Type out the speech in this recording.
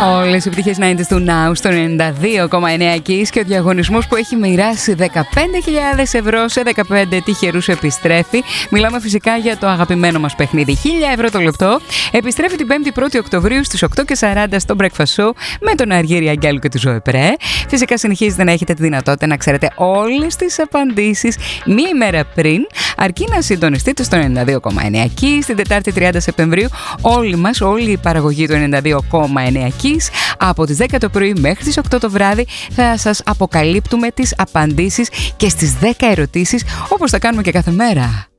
Όλες οι επιτυχίες 90's του Now στο 92,9 Kiss και ο διαγωνισμός που έχει μοιράσει 15.000 ευρώ σε 15 τυχερούς επιστρέφει. Μιλάμε φυσικά για το αγαπημένο μας παιχνίδι. 1.000 ευρώ το λεπτό. Επιστρέφει την 5η 1η Οκτωβρίου στις 8:40 στο Breakfast Show με τον Αργύρη Αγγέλου και τη Ζωέ Πρέ. Φυσικά συνεχίζετε να έχετε τη δυνατότητα να ξέρετε όλες τις απαντήσεις μία ημέρα πριν, αρκεί να συντονιστείτε στο 92,9 Kiss την Τετάρτη 30 Σεπτεμβρίου. Όλη η παραγωγή του 92,9 Kiss από τις 10 το πρωί μέχρι τις 8 το βράδυ θα σας αποκαλύπτουμε τις απαντήσεις και στις 10 ερωτήσεις όπως θα κάνουμε και κάθε μέρα.